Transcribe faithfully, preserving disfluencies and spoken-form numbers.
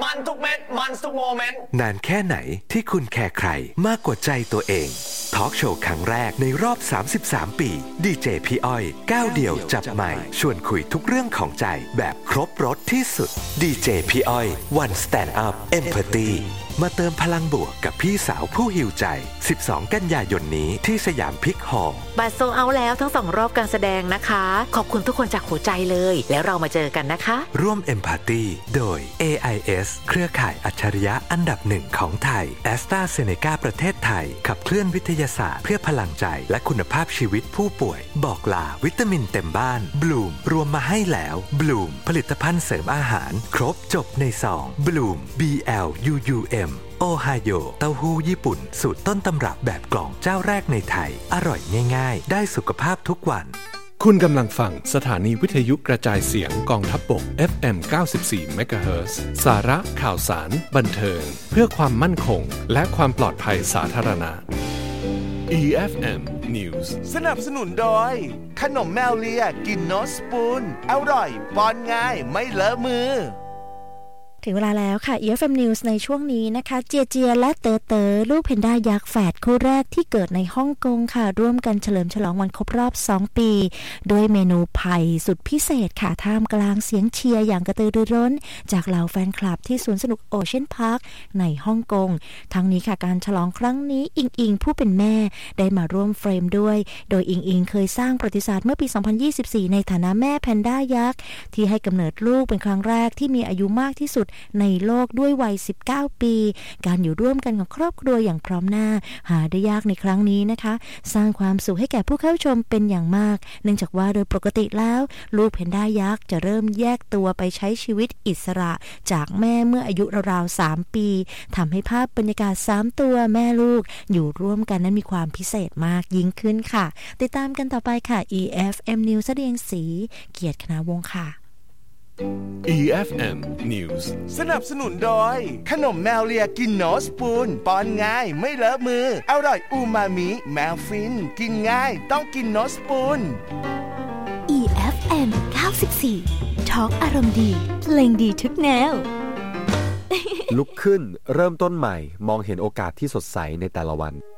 มันทุกเม็ดมันทุกโมเมนต์นานแค่ไหนที่คุณแคร์ใครมากกว่าใจตัวเองทอล์กโชว์ครั้งแรกในรอบสามสิบสามปีดีเจพี่อ้อยก้าวเดี่ยวจับไมค์ชวนคุยทุกเรื่องของใจแบบครบรสที่สุดดีเจพี่อ้อย One Stand Up Empathy มาเติมพลังบวกกับพี่สาวผู้หิวใจสิบสองกันยายนนี้ที่สยามพิกฮอลล์บัตรโซลด์เอาท์แล้วทั้งสองรอบการแสดงนะคะขอบคุณทุกคนจากหัวใจเลยแล้วเรามาเจอกันนะคะร่วม Empathy โดย เอ ไอ เอส เครือข่ายอัจฉริยะอันดับหนึ่งของไทย AstraZeneca ประเทศไทยขับเคลื่อนวิทยาศาสตร์เพื่อพลังใจและคุณภาพชีวิตผู้ป่วยบอกลาวิตามินเต็มบ้านบลูมรวมมาให้แล้วบลูมผลิตภัณฑ์เสริมอาหารครบจบในซองบลูม บี แอล ยู ยู เอ็ม โอไฮโอเต้าหู้ญี่ปุ่นสูตรต้นตำรับแบบกล่องเจ้าแรกในไทยอร่อยง่ายๆได้สุขภาพทุกวันคุณกำลังฟังสถานีวิทยุกระจายเสียงกองทัพบก เอฟ เอ็ม เก้าสิบสี่ เมกะเฮิรตซ์ สาระข่าวสารบันเทิงเพื่อความมั่นคงและความปลอดภัยสาธารณะ อี เอฟ เอ็ม News สนับสนุนโดยขนมแมวเลียกินโนสปูนอร่อยป้อนง่ายไม่เลอะมือถึงเวลาแล้วค่ะ อี เอฟ เอ็ม News ในช่วงนี้นะคะเจียเจียและเต๋อเต๋อลูกเพนด้ายักษ์แฝดคู่แรกที่เกิดในฮ่องกงค่ะร่วมกันเฉลิมฉลองวันครบรอบสองปีโดยเมนูไผ่สุดพิเศษค่ะท่ามกลางเสียงเชียร์อย่างกระตือรือร้นจากเหล่าแฟนคลับที่สวนสนุกโอเชียนพาร์คในฮ่องกงทั้งนี้ค่ะการฉลองครั้งนี้อิงอิงผู้เป็นแม่ได้มาร่วมเฟรมด้วยโดยอิงอิงเคยสร้างประวัติศาสตร์เมื่อปีสองพันยี่สิบสี่ในฐานะแม่แพนด้ายักษ์ที่ให้กำเนิดลูกเป็นครั้งแรกที่มีอายุมากที่สุดในโลกด้วยวัยสิบเก้าปีการอยู่ร่วมกันของครอบครัวอย่างพร้อมหน้าหาได้ยากในครั้งนี้นะคะสร้างความสุขให้แก่ผู้เข้าชมเป็นอย่างมากเนื่องจากว่าโดยปกติแล้วลูกเพนด้ายักษ์จะเริ่มแยกตัวไปใช้ชีวิตอิสระจากแม่เมื่ออายุราวๆสามปีทำให้ภาพบรรยากาศสามตัวแม่ลูกอยู่ร่วมกันนั้นมีความพิเศษมากยิ่งขึ้นค่ะติดตามกันต่อไปค่ะ อี เอฟ เอ็ม News เสดียงศรีเกียรติคณาวงศ์ค่ะอี เอฟ เอ็ม News สนับสนุนโดยขนมแมวเลียกินโนสปูนป้อนง่ายไม่เลอะมืออร่อยอูมามิแมวฟินกินง่ายต้องกินโนสปูนอี เอฟ เอ็ม เก้าสิบสี่ Talk อารมณ์ดีเพลงดีทุกแนวลุกขึ้นเริ่มต้นใหม่มองเห็นโอกาสที่สดใสในแต่ละวัน